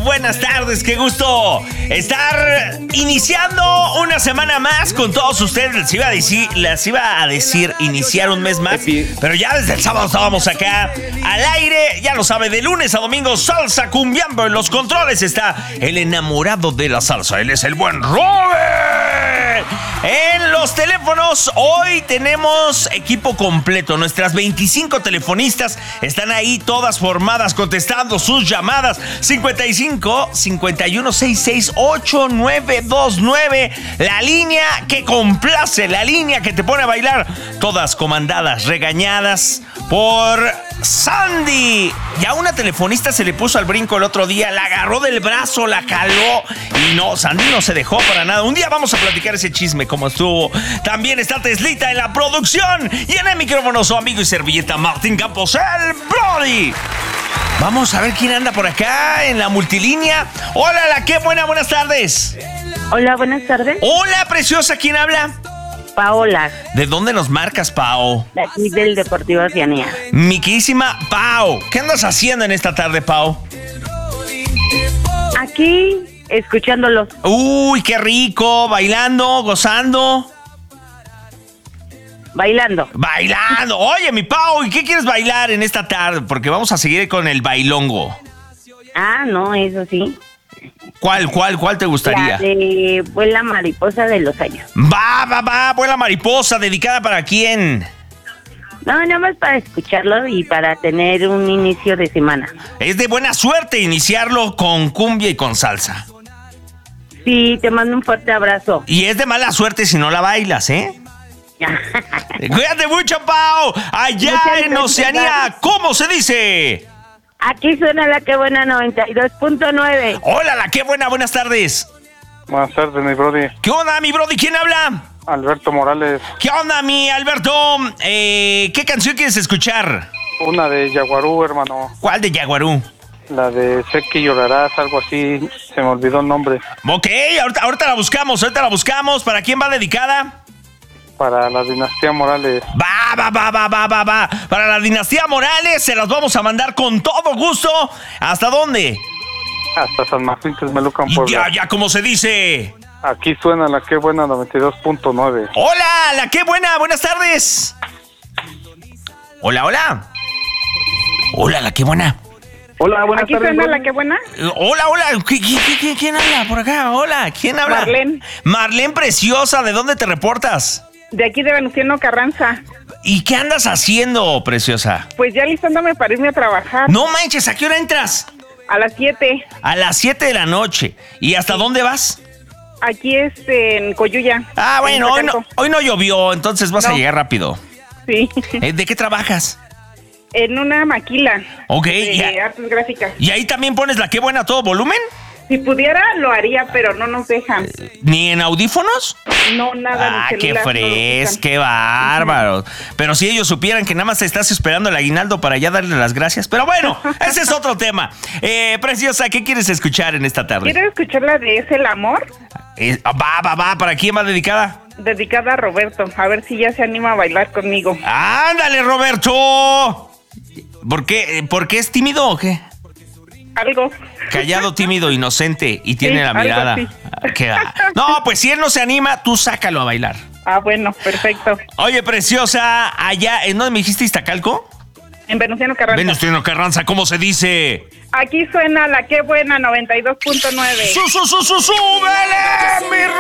buenas tardes, qué gusto estar iniciando una semana más con todos ustedes. Les iba a decir iniciar un mes más, pero ya desde el sábado estábamos acá al aire, ya lo sabe, de lunes a domingo, salsa cumbiando. En los controles está el enamorado de la salsa, él es el buen Robert. En los teléfonos hoy tenemos equipo completo. Nuestras 25 telefonistas están ahí todas formadas contestando sus llamadas. 55 51 66 8929. La línea que complace, la línea que te pone a bailar. Todas comandadas, regañadas por Sandy. Y a una telefonista se le puso al brinco el otro día, la agarró del brazo, la jaló y no, Sandy no se dejó para nada. Un día vamos a platicar ese chisme, cómo estuvo. También está Teslita en la producción y en el micrófono su amigo y servilleta Martín Campos, el Brody. Vamos a ver quién anda por acá en la multilínea. Hola, la qué buena, buenas tardes. Hola, buenas tardes. Hola, preciosa, ¿quién habla? Paola. ¿De dónde nos marcas, Pao? De aquí del Deportivo Oceanía. Mi queridísima Pao, ¿qué andas haciendo en esta tarde, Pao? Aquí, escuchándolos. Uy, qué rico, bailando, gozando. Bailando. Bailando. Oye, mi Pao, ¿y qué quieres bailar en esta tarde? Porque vamos a seguir con el bailongo. Ah, no, eso sí. ¿Cuál te gustaría? La de Vuela Mariposa de los Años. Va, Vuela Mariposa, ¿dedicada para quién? No, nada más para escucharlo y para tener un inicio de semana. Es de buena suerte iniciarlo con cumbia y con salsa. Sí, te mando un fuerte abrazo. Y es de mala suerte si no la bailas, ¿eh? Cuídate mucho, Pao. Allá en Oceanía, ¿cómo se dice? Aquí suena la que buena 92.9. Hola, la qué buena, buenas tardes. Buenas tardes, mi brody. ¿Qué onda, mi brody? ¿Quién habla? Alberto Morales. ¿Qué onda, mi Alberto? ¿Qué canción quieres escuchar? Una de Yaguarú, hermano. ¿Cuál de Yaguarú? La de Sé que llorarás, algo así. Se me olvidó el nombre. Ok, ahorita la buscamos, ¿Para quién va dedicada? Para la dinastía Morales. Va. Para la dinastía Morales se las vamos a mandar con todo gusto. ¿Hasta dónde? Hasta San Martín Texmelucan, Puebla. Ya, como se dice. Aquí suena la que buena 92.9. Hola, la que buena, buenas tardes. Hola. Hola, la que buena. Hola, buenas Aquí tardes. suena la que buena. Hola. ¿Quién habla por acá? Hola, ¿quién habla? Marlene preciosa, ¿de dónde te reportas? De aquí de Venustiano Carranza. ¿Y qué andas haciendo, preciosa? Pues ya listándome para irme a trabajar. No manches, ¿a qué hora entras? A las 7. A las 7 de la noche. ¿Y hasta dónde vas? Aquí en Coyuya. Ah, bueno, hoy no llovió, entonces vas a llegar rápido. Sí. ¿De qué trabajas? En una maquila. Ok. De artes gráficas. ¿Y ahí también pones la qué buena a todo volumen? Si pudiera, lo haría, pero no nos dejan. ¿Ni en audífonos? No, nada. Ah, qué qué bárbaros. Pero si ellos supieran que nada más estás esperando el aguinaldo para ya darle las gracias. Pero bueno, ese es otro tema. Preciosa, ¿qué quieres escuchar en esta tarde? ¿Quieres escuchar la de Es el Amor? Va. ¿Para quién va dedicada? Dedicada a Roberto. A ver si ya se anima a bailar conmigo. ¡Ándale, Roberto! ¿Por qué es tímido o qué? Algo. Callado, tímido, inocente y tiene Sí, la mirada. algo No, pues si él no se anima, tú sácalo a bailar. Ah, bueno, perfecto. Oye, preciosa, allá, ¿en dónde me dijiste Iztacalco? En Venustiano Carranza. Venustiano Carranza, ¿cómo se dice? Aquí suena la que buena 92.9. ¡Súbele, mi